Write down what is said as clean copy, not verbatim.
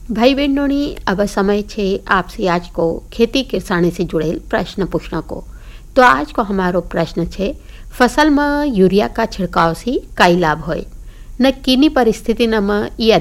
भाई बहनों, अब समय छे आपसे आज को खेती किसानी से जुड़ेल प्रश्न पूछना को। तो आज को हमारो प्रश्न छे, फसल में यूरिया का छिड़काव से कई लाभ होय न किनी परिस्थिति न में ये